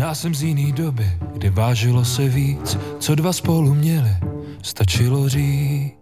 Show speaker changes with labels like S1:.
S1: Možná jsem z jiný doby, kdy vážilo se víc, co dva spolu měli, stačilo říct.